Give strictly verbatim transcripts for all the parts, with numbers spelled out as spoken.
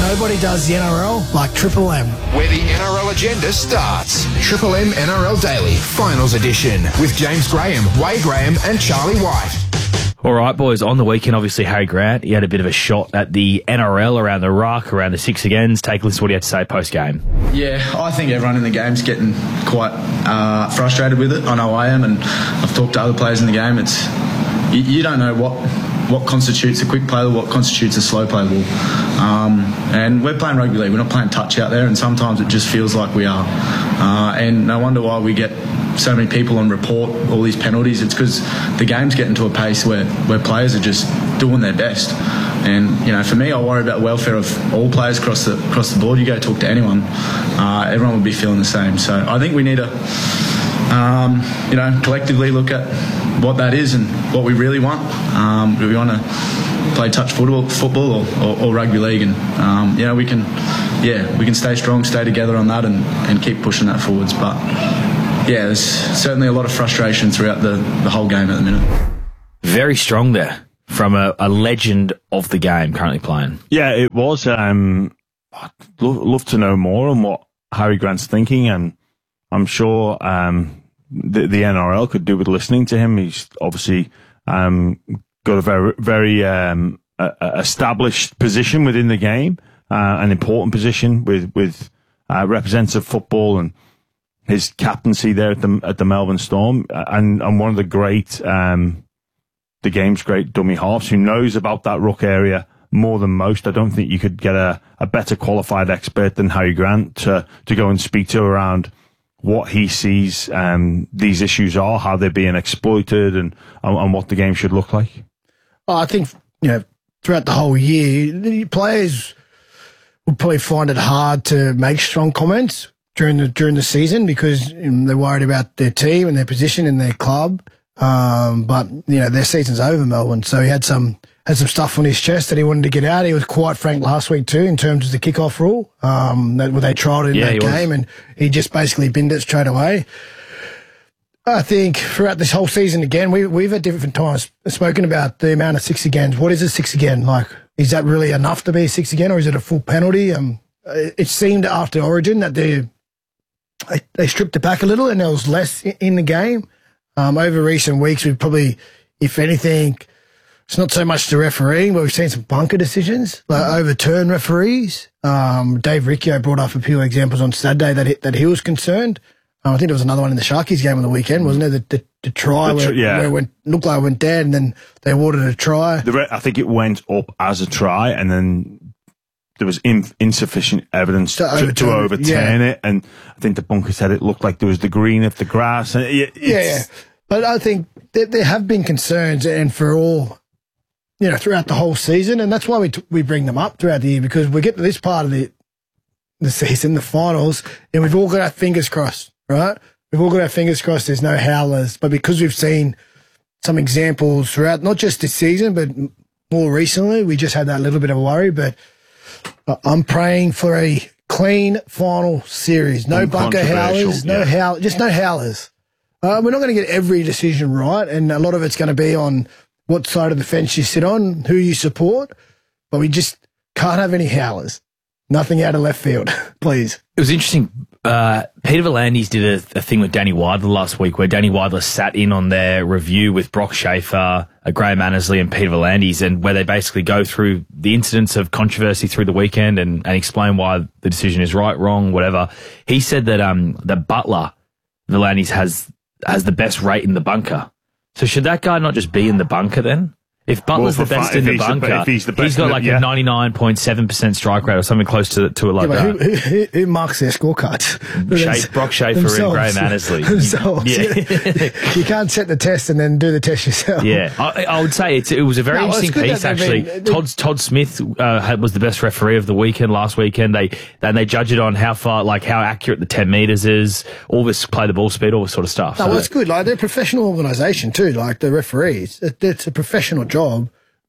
Nobody does the N R L like Triple M. Where the N R L agenda starts. Triple M N R L Daily, Finals Edition, with James Graham, Wade Graham and Charlie White. All right, boys, on the weekend, obviously, Harry Grant, he had a bit of a shot at the N R L around the ruck, around the six agains. Take a listen to what he had to say post-game. Yeah, I think everyone in the game's getting quite uh, frustrated with it. I know I am, and I've talked to other players in the game. It's you, you don't know what what constitutes a quick play or what constitutes a slow play ball. Um, and we're playing rugby league. We're not playing touch out there, and sometimes it just feels like we are. Uh, and no wonder why we get so many people on report all these penalties. It's because the game's getting to a pace where, where players are just doing their best. And, you know, for me, I worry about the welfare of all players across the across the board. You go talk to anyone, uh, everyone would be feeling the same. So I think we need to, um, you know, collectively look at what that is and what we really want. Um, do we want to play touch football, football or, or, or rugby league? And, um, you know, we can, yeah, we can stay strong, stay together on that and, and keep pushing that forwards. But, yeah, there's certainly a lot of frustration throughout the, the whole game at the minute. Very strong there from a, a legend of the game currently playing. Yeah, it was. Um, I'd love, love to know more on what Harry Grant's thinking, and I'm sure um, the, the N R L could do with listening to him. He's obviously um, got a very, very um, a, a established position within the game, uh, an important position with with uh, representative football and his captaincy there at the at the Melbourne Storm, and, and one of the great, um, the game's great dummy halves who knows about that ruck area more than most. I don't think you could get a, a better qualified expert than Harry Grant to, to go and speak to around what he sees um, these issues are, how they're being exploited, and, and and what the game should look like. Oh, I think, you know, throughout the whole year, the players would probably find it hard to make strong comments during the during the season because um, they're worried about their team and their position in their club. Um, but you know their season's over, Melbourne. So he had some had some stuff on his chest that he wanted to get out. He was quite frank last week too in terms of the kickoff rule. Um, that where they trialled it in Yeah, that game, and he just basically binned it straight away. I think throughout this whole season, again, we we've at different times spoken about the amount of six agains. What is a six again? Like, is that really enough to be a six again, or is it a full penalty? Um, it seemed after Origin that they They, they stripped it back a little and there was less in, in the game. Um, over recent weeks, we've probably, if anything, it's not so much the refereeing, but we've seen some bunker decisions, like mm. overturn referees. Um, Dave Riccio brought up a few examples on Saturday that he, that he was concerned. Um, I think there was another one in the Sharkies game on the weekend, wasn't there? The, the, the try the tr- where, yeah. where it went, looked like it went dead and then they awarded a try. The re- I think it went up as a try and then there was in, insufficient evidence to, to overturn, to overturn yeah. it, and I think the bunker said it looked like there was the green of the grass. And it, yeah, yeah, but I think there, there have been concerns, and for all, you know, throughout the whole season, and that's why we t- we bring them up throughout the year because we get to this part of the the season, the finals, and we've all got our fingers crossed, right? We've all got our fingers crossed. There's no howlers, but because we've seen some examples throughout, not just this season, but more recently, we just had that little bit of a worry, but. I'm praying for a clean final series. No bunker howlers, no yeah. howl, just no howlers. Uh, we're not going to get every decision right, and a lot of it's going to be on what side of the fence you sit on, who you support, but we just can't have any howlers. Nothing out of left field, please. It was interesting. Uh, Peter V'landys did a, a thing with Danny Weidler last week where Danny Weidler sat in on their review with Brock Schaefer, uh, Graham Annesley and Peter V'landys, and where they basically go through the incidents of controversy through the weekend and, and explain why the decision is right, wrong, whatever. He said that um that Butler, V'landys, has has the best rate in the bunker. So should that guy not just be in the bunker then? If Butler's well, the best in the bunker, the, if he's, the best he's got like yeah. a ninety-nine point seven percent strike rate or something close to to a like yeah, that. Who, who, who marks their scorecards? Sha- Brock Schaefer themselves. And Graham Annesley. Themselves. Yeah. You can't set the test and then do the test yourself. Yeah, I, I would say it's, it was a very no, interesting piece actually. Been, Todd Todd Smith uh, had, was the best referee of the weekend last weekend. They and they judge it on how far, like how accurate the ten metres is, all this play the ball speed, all this sort of stuff. No, so. well, it's good. Like they're a professional organisation too. Like the referees, it, it's a professional job.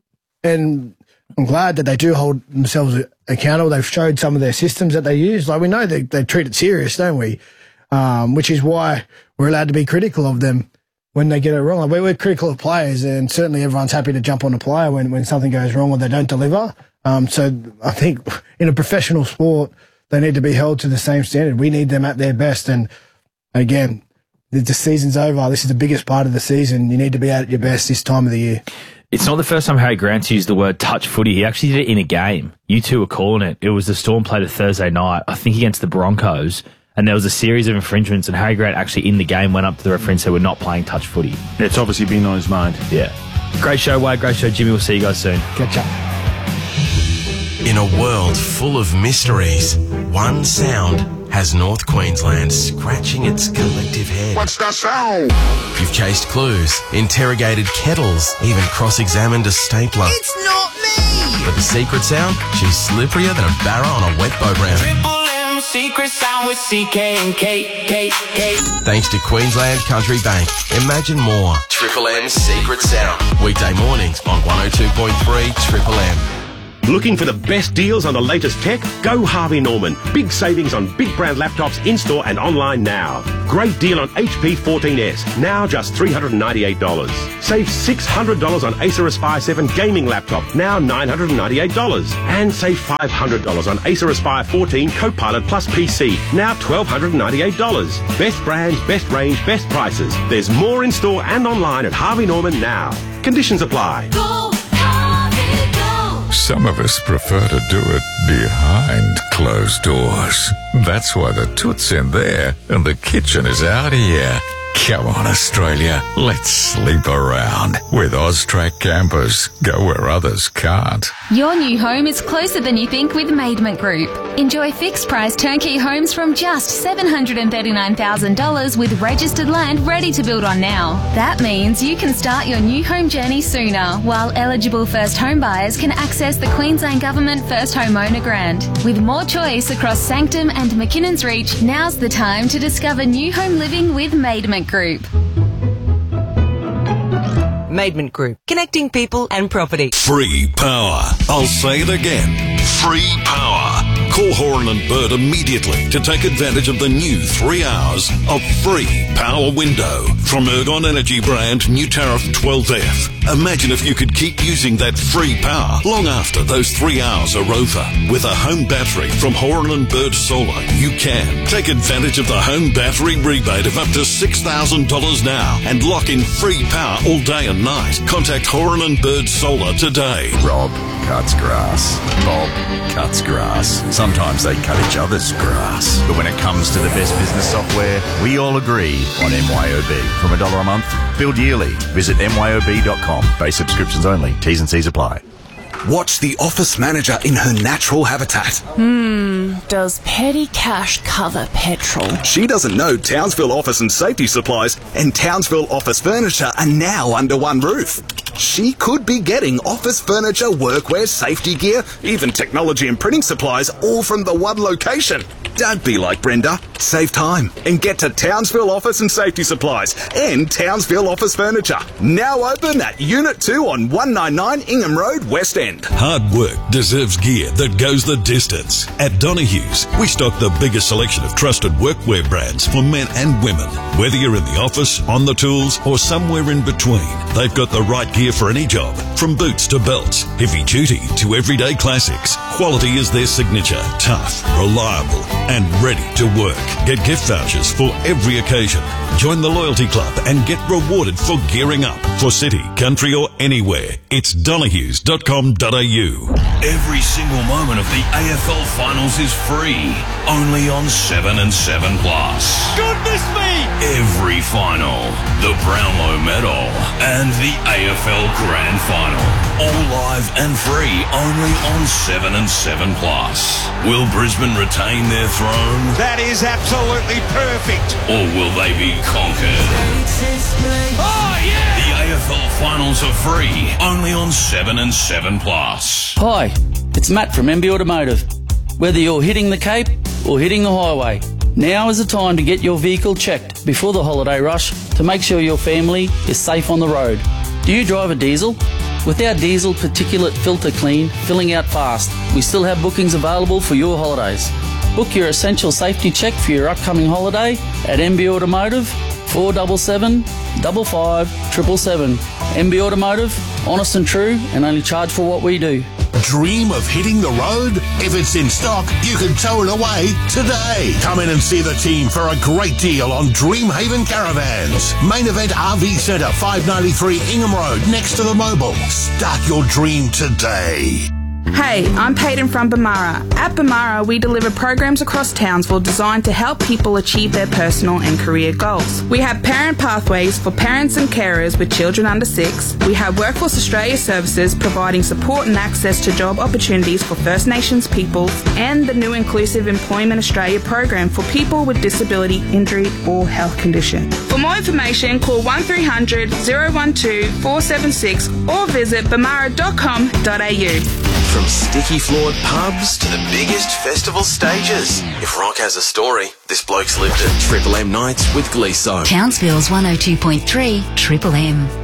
And I'm glad that they do hold themselves accountable. They've showed some of their systems that they use. Like we know they, they treat it serious, don't we? Um, which is why we're allowed to be critical of them when they get it wrong. Like we're, we're critical of players, and certainly everyone's happy to jump on a player when, when something goes wrong or they don't deliver. Um, so I think in a professional sport, they need to be held to the same standard. We need them at their best. And again, the, the season's over. This is the biggest part of the season. You need to be at your best this time of the year. It's not the first time Harry Grant's used the word touch footy. He actually did it in a game. You two were calling it. It was the Storm played a Thursday night, I think against the Broncos, and there was a series of infringements, and Harry Grant actually in the game went up to the referee and said, we're not playing touch footy. It's obviously been on his mind. Yeah. Great show, Wade. Great show, Jimmy. We'll see you guys soon. Catch up. In a world full of mysteries, one sound has North Queensland scratching its collective head. What's that sound? You've chased clues, interrogated kettles, even cross-examined a stapler. It's not me! But the secret sound? She's slipperier than a barra on a wet boat ramp. Triple M secret sound with C K and K, K, K. Thanks to Queensland Country Bank. Imagine more. Triple M's secret sound. Weekday mornings on one oh two point three Triple M. Looking for the best deals on the latest tech? Go Harvey Norman. Big savings on big brand laptops in-store and online now. Great deal on H P fourteen S, now just three hundred ninety-eight dollars. Save six hundred dollars on Acer Aspire seven gaming laptop, now nine hundred ninety-eight dollars. And save five hundred dollars on Acer Aspire fourteen Copilot Plus P C, now one thousand two hundred ninety-eight dollars. Best brands, best range, best prices. There's more in-store and online at Harvey Norman now. Conditions apply. Go! Some of us prefer to do it behind closed doors. That's why the toot's in there and the kitchen is out here. Come on, Australia. Let's sleep around. With Austrac campers, go where others can't. Your new home is closer than you think with Maidment Group. Enjoy fixed price turnkey homes from just seven hundred thirty-nine thousand dollars with registered land ready to build on now. That means you can start your new home journey sooner, while eligible first home buyers can access the Queensland Government First Homeowner Grant. With more choice across Sanctum and McKinnon's Reach, now's the time to discover new home living with Maidment Group. Maidment Group, connecting people and property. Free power. I'll say it again. Free power. Call Horan and Bird immediately to take advantage of the new three hours of free power window from Ergon Energy brand new tariff twelve F. Imagine if you could keep using that free power long after those three hours are over. With a home battery from Horan and Bird Solar, you can take advantage of the home battery rebate of up to six thousand dollars now and lock in free power all day and night. Contact Horan and Bird Solar today. Rob cuts grass. Bob cuts grass. Sometimes they cut each other's grass. But when it comes to the best business software, we all agree on M Y O B. From a dollar a month, billed yearly. Visit M Y O B dot com. Base subscriptions only. T's and C's apply. Watch the office manager in her natural habitat. Hmm, does petty cash cover petrol? She doesn't know Townsville Office and Safety Supplies and Townsville Office Furniture are now under one roof. She could be getting office furniture, workwear, safety gear, even technology and printing supplies, all from the one location. Don't be like Brenda. Save time and get to Townsville Office and Safety Supplies and Townsville Office Furniture. Now open at Unit two on one ninety-nine Ingham Road, West End. Hard work deserves gear that goes the distance. At Donohue's, we stock the biggest selection of trusted workwear brands for men and women. Whether you're in the office, on the tools, or somewhere in between, they've got the right gear for any job. From boots to belts, heavy duty to everyday classics, quality is their signature. Tough, reliable, and ready to work. Get gift vouchers for every occasion. Join the Loyalty Club and get rewarded for gearing up. For city, country, or anywhere, it's donohues dot com dot a u. Every single moment of the A F L Finals is free, only on seven and seven Plus. Goodness me! Every final, the Brownlow Medal, and the A F L Grand Final, all live and free, only on seven and seven Plus. Will Brisbane retain their throne? That is absolutely perfect. Or will they be conquered? Oh, yeah! The A F L Finals are free, only on seven and seven Plus. Hi, it's Matt from M B Automotive. Whether you're hitting the Cape or hitting the highway, now is the time to get your vehicle checked before the holiday rush to make sure your family is safe on the road. Do you drive a diesel? With our diesel particulate filter clean, filling out fast, we still have bookings available for your holidays. Book your essential safety check for your upcoming holiday at M B Automotive, four seven seven, five five seven seven seven. M B Automotive, honest and true, and only charge for what we do. Dream of hitting the road? If it's in stock, you can tow it away today. Come in and see the team for a great deal on Dreamhaven Caravans. Main Event R V Centre, five ninety-three Ingham Road, next to the Mobil. Start your dream today. Hey, I'm Peyton from Bamara. At Bamara, we deliver programs across Townsville designed to help people achieve their personal and career goals. We have parent pathways for parents and carers with children under six. We have Workforce Australia services providing support and access to job opportunities for First Nations peoples, and the new Inclusive Employment Australia program for people with disability, injury or health condition. For more information, call one three hundred, oh one two, four seven six or visit bamara dot com dot a u. From sticky floored pubs to the biggest festival stages. If rock has a story, this bloke's lived it. Triple M Nights with Gleeso. Townsville's one oh two point three Triple M.